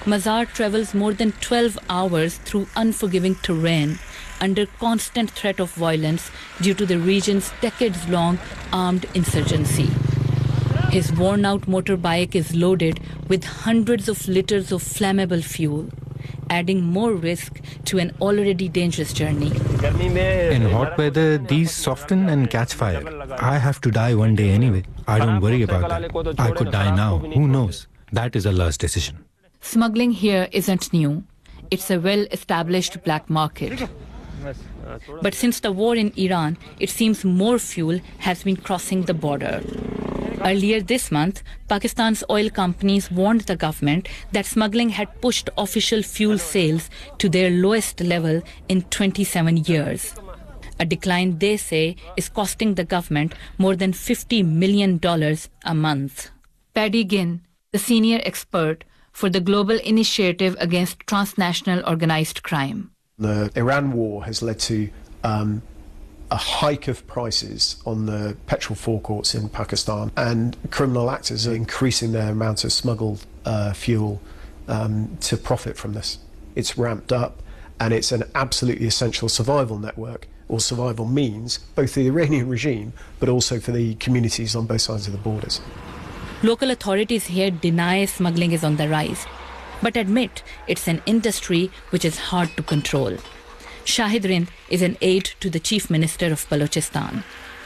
Mazar travels more than 12 hours through unforgiving terrain under constant threat of violence due to the region's decades-long armed insurgency. His worn-out motorbike is loaded with hundreds of liters of flammable fuel, adding more risk to an already dangerous journey. In hot weather, these soften and catch fire. I have to die one day anyway. I don't worry about that. I could die now. Who knows? That is Allah's decision. Smuggling here isn't new. It's a well-established black market. But since the war in Iran, it seems more fuel has been crossing the border. Earlier this month, Pakistan's oil companies warned the government that smuggling had pushed official fuel sales to their lowest level in 27 years. A decline they say is costing the government more than $50 million a month. Paddy Ginn, the senior expert for the Global Initiative Against Transnational Organized Crime. The Iran war has led to a hike of prices on the petrol forecourts in Pakistan, and criminal actors are increasing their amount of smuggled fuel to profit from this. It's ramped up, and it's an absolutely essential survival network, or survival means, both for the Iranian regime, but also for the communities on both sides of the borders. Local authorities here deny smuggling is on the rise, but admit it's an industry which is hard to control. Shahid Rind is an aide to the Chief Minister of Balochistan.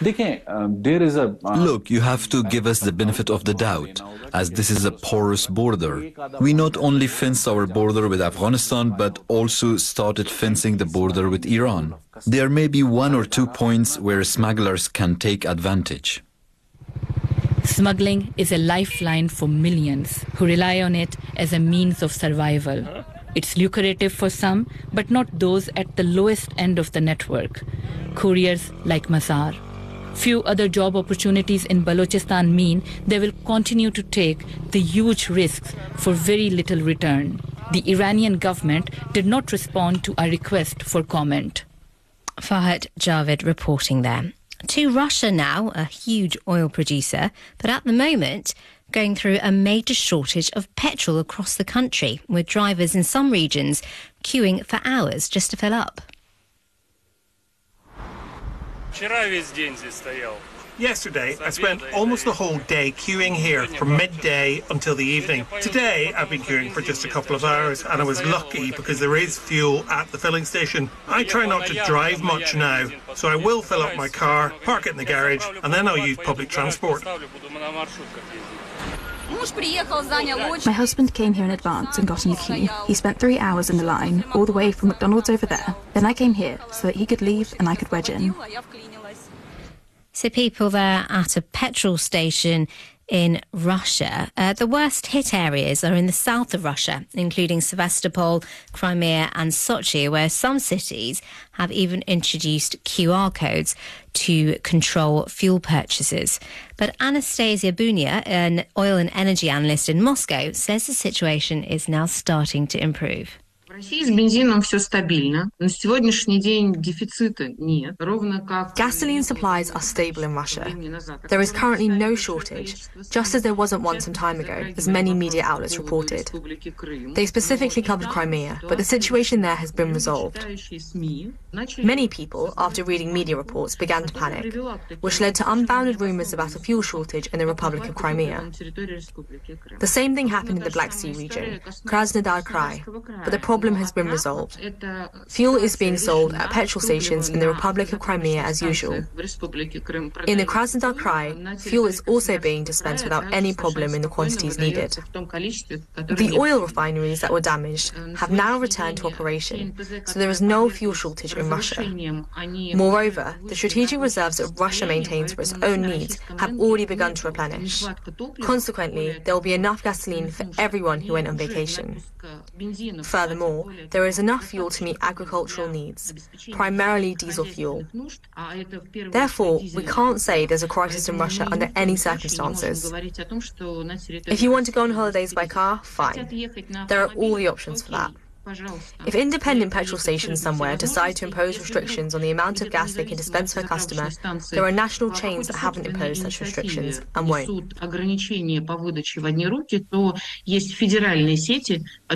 Look, you have to give us the benefit of the doubt, as this is a porous border. We not only fence our border with Afghanistan, but also started fencing the border with Iran. There may be 1 or 2 points where smugglers can take advantage. Smuggling is a lifeline for millions who rely on it as a means of survival. It's lucrative for some, but not those at the lowest end of the network, couriers like Mazar. Few other job opportunities in Balochistan mean they will continue to take the huge risks for very little return. The Iranian government did not respond to our request for comment. Fahad Javid reporting there. To Russia now, a huge oil producer, but at the moment going through a major shortage of petrol across the country, with drivers in some regions queuing for hours just to fill up. Yesterday, I spent almost the whole day queuing here from midday until the evening. Today, I've been queuing for just a couple of hours, and I was lucky because there is fuel at the filling station. I try not to drive much now, so I will fill up my car, park it in the garage, and then I'll use public transport. My husband came here in advance and got in the queue. He spent 3 hours in the line, all the way from McDonald's over there. Then I came here so that he could leave and I could wedge in. So people there at a petrol station in Russia. The worst hit areas are in the south of Russia, including Sevastopol, Crimea and Sochi, where some cities have even introduced QR codes to control fuel purchases. But Anastasia Bunia, an oil and energy analyst in Moscow, says the situation is now starting to improve. Gasoline supplies are stable in Russia. There is currently no shortage, just as there wasn't one some time ago, as many media outlets reported. They specifically covered Crimea, but the situation there has been resolved. Many people, after reading media reports, began to panic, which led to unfounded rumours about a fuel shortage in the Republic of Crimea. The same thing happened in the Black Sea region, Krasnodar Krai, but the problem has been resolved. Fuel is being sold at petrol stations in the Republic of Crimea as usual. In the Krasnodar Krai, fuel is also being dispensed without any problem in the quantities needed. The oil refineries that were damaged have now returned to operation, so there is no fuel shortage in Russia. Moreover, the strategic reserves that Russia maintains for its own needs have already begun to replenish. Consequently, there will be enough gasoline for everyone who went on vacation. Furthermore, there is enough fuel to meet agricultural needs, primarily diesel fuel. Therefore, we can't say there's a crisis in Russia under any circumstances. If you want to go on holidays by car, fine. There are all the options for that. If independent petrol stations somewhere decide to impose restrictions on the amount of gas they can dispense per customer, there are national chains that haven't imposed such restrictions and won't.